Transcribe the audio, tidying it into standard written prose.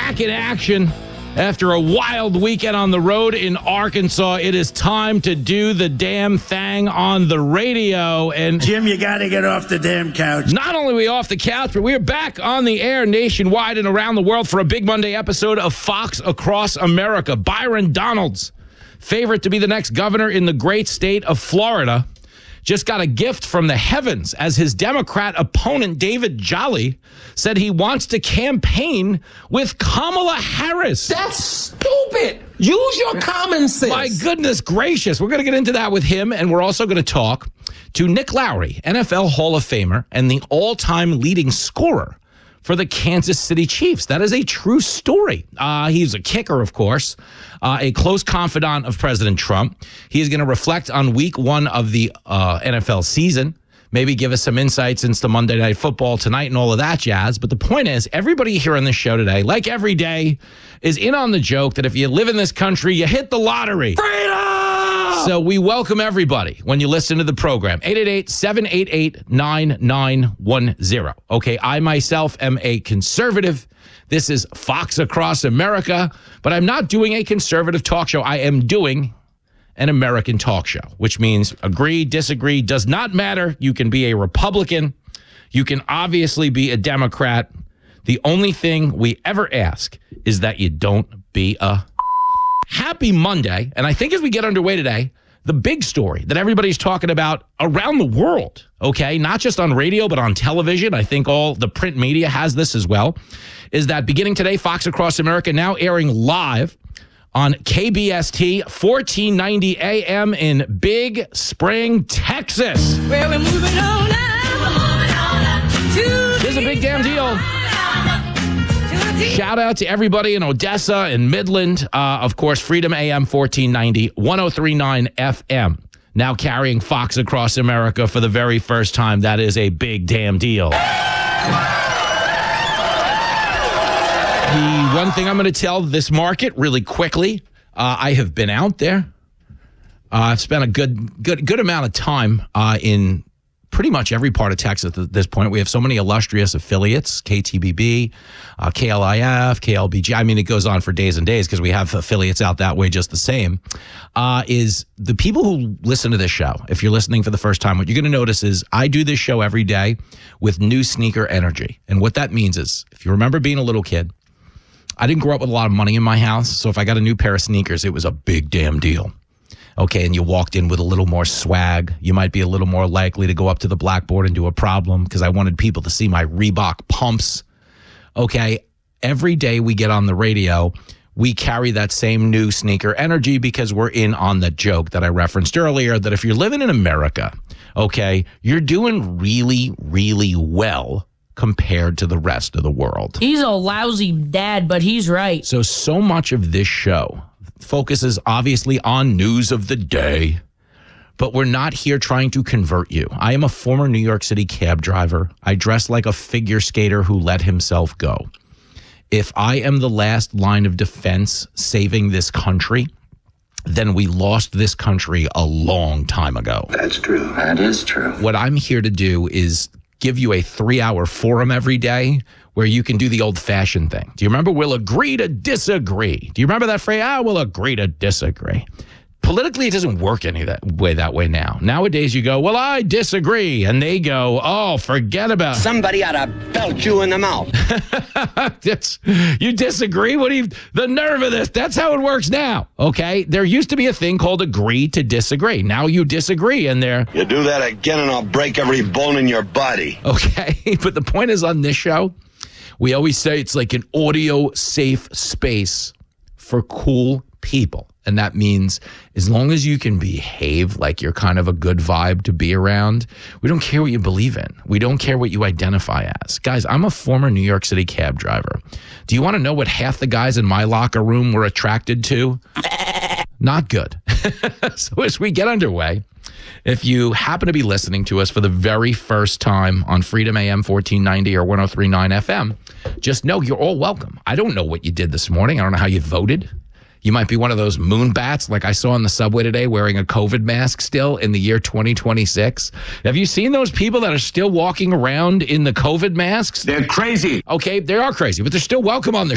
back in action. After a wild weekend on the road in Arkansas, it is time to do the damn thing on the radio. And Jim, you got to get off the damn couch. Not only are we off the couch, but we're back on the air nationwide and around the world for a big Monday episode of Fox Across America. Byron Donalds, favorite to be the next governor in the great state of Florida, just got a gift from the heavens as his Democrat opponent, David Jolly, said he wants to campaign with Kamala Harris. That's stupid. Use your common sense. My goodness gracious. We're going to get into that with him, and we're also going to talk to Nick Lowry, NFL Hall of Famer and the all-time leading scorer for the Kansas City Chiefs. That is a true story. He's a kicker, of course, a close confidant of President Trump. He is going to reflect on week one of the NFL season, maybe give us some insights into Monday Night Football tonight and all of that jazz. But the point is, everybody here on this show today, like every day, is in on the joke that if you live in this country, you hit the lottery. Freedom! So we welcome everybody when you listen to the program. 888-788-9910. Okay, I myself am a conservative. This is Fox Across America, but I'm not doing a conservative talk show. I am doing an American talk show, which means agree, disagree, does not matter. You can be a Republican. You can obviously be a Democrat. The only thing we ever ask is that you don't be a happy Monday. And I think as we get underway today, the big story that everybody's talking about around the world, okay, not just on radio, but on television, I think all the print media has this as well, is that beginning today, Fox Across America now airing live on KBST 1490 AM in Big Spring, Texas. Well, we're moving on now. This is a big damn deal. Shout out to everybody in Odessa and Midland. Of course, Freedom AM 1490, 1039 FM. Now carrying Fox Across America for the very first time. That is a big damn deal. The one thing I'm going to tell this market really quickly, I have been out there. I've spent a good amount of time in pretty much every part of Texas at this point. We have so many illustrious affiliates, KTBB, KLIF, KLBG. I mean, it goes on for days and days because we have affiliates out that way just the same. Is the people who listen to this show, if you're listening for the first time, what you're going to notice is I do this show every day with new sneaker energy. And what that means is, if you remember being a little kid, I didn't grow up with a lot of money in my house. So if I got a new pair of sneakers, it was a big damn deal. Okay, and you walked in with a little more swag. You might be a little more likely to go up to the blackboard and do a problem because I wanted people to see my Reebok pumps. Okay, every day we get on the radio, we carry that same new sneaker energy because we're in on the joke that I referenced earlier, that if you're living in America, okay, you're doing really, really well compared to the rest of the world. He's a lousy dad, but he's right. So much of this show focuses obviously on news of the day, but we're not here trying to convert you. I am a former New York City cab driver. I dress like a figure skater who let himself go. If I am the last line of defense saving this country, then we lost this country a long time ago. That's true. That is true. What I'm here to do is give you a 3-hour forum every day where you can do the old-fashioned thing. Do you remember we'll agree to disagree? Do you remember that phrase? We'll agree to disagree. Politically, it doesn't work that way now. Nowadays, you go, well, I disagree. And they go, oh, forget about it. Somebody ought to belt you in the mouth. You disagree? The nerve of this. That's how it works now. Okay? There used to be a thing called agree to disagree. Now you disagree, and You do that again, and I'll break every bone in your body. Okay? But the point is, on this show, we always say it's like an audio-safe space for cool people. And that means as long as you can behave like you're kind of a good vibe to be around, we don't care what you believe in. We don't care what you identify as. Guys, I'm a former New York City cab driver. Do you want to know what half the guys in my locker room were attracted to? Not good. So as we get underway, if you happen to be listening to us for the very first time on Freedom AM 1490 or 1039 FM, just know you're all welcome. I don't know what you did this morning. I don't know how you voted. You might be one of those moon bats like I saw on the subway today wearing a COVID mask still in the year 2026. Have you seen those people that are still walking around in the COVID masks? They're crazy. Okay, they are crazy, but they're still welcome on the